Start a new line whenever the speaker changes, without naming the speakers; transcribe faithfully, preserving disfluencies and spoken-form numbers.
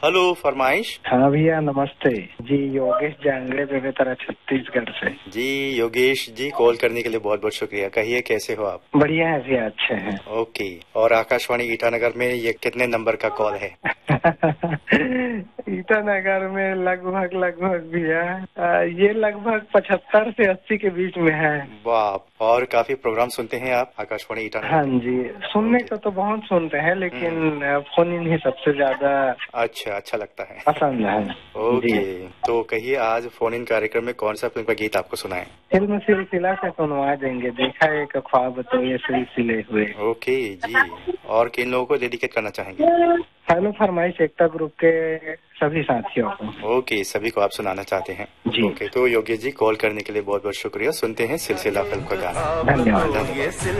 Hello फरमाइश।
हाँ भैया नमस्ते जी, योगेश जांगड़े बेगूसराय छत्तीसगढ़ से।
जी योगेश जी, कॉल करने के लिए बहुत बहुत शुक्रिया। कहिए कैसे हो आप?
बढ़िया है भैया, अच्छे हैं।
ओके, और आकाशवाणी ईटानगर में ये कितने नंबर का कॉल है?
ईटानगर में लगभग लगभग भैया ये लगभग पचहत्तर से अस्सी के बीच में है।
वाह, और काफी प्रोग्राम सुनते हैं आप आकाशवाणी ईटानगर?
हाँ जी, सुनने को तो बहुत सुनते हैं, लेकिन फोन इन ही सबसे ज्यादा
अच्छा अच्छा लगता है,
पसंद है।
ओके, तो कहिए आज फोन इन कार्यक्रम में कौन सा फिल्म का गीत आपको सुनाएं?
फिल्म सिलसिला से सुनवा देंगे, देखा एक ख्वाब तो ये सिलसिले हुए।
ओके जी, और किन लोगों को डेडिकेट करना चाहेंगे?
हेलो फरमाइश एकता ग्रुप के सभी साथियों को।
ओके, सभी को आप सुनाना चाहते हैं
जी।
ओके, तो योगेश जी कॉल करने के लिए बहुत बहुत शुक्रिया। सुनते हैं सिलसिला फिल्म का गाना।
धन्यवाद।